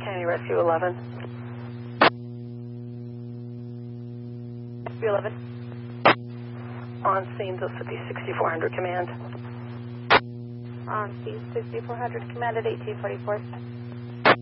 Kennedy Rescue 11. Rescue 11. On scene, those would be 6400 command. On scene 6400 command at 1844.